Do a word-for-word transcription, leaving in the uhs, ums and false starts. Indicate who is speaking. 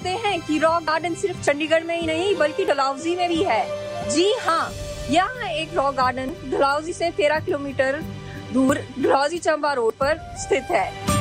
Speaker 1: जानते हैं कि रॉक गार्डन सिर्फ चंडीगढ़ में ही नहीं बल्कि डलहौजी में भी है। जी हाँ, यहाँ एक रॉक गार्डन डलहौजी से तेरह किलोमीटर दूर डलहौजी चंबा रोड पर स्थित है।